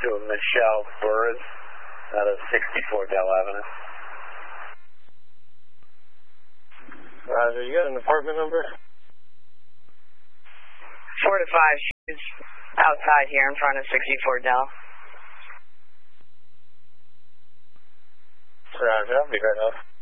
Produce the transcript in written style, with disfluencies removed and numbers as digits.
to a Michelle Burris out of 64 Dell Avenue. Roger, you got an apartment number? 4 to 5. She's outside here in front of 64 Dell. Roger, I'll be right up.